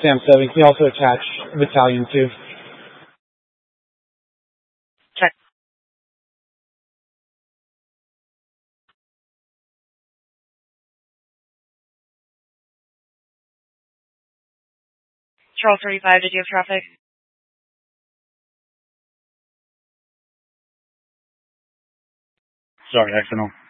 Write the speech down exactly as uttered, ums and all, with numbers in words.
Sam seven. Can you also attach Battalion two? Check. Charles thirty-five, did you have traffic? Sorry, X N O.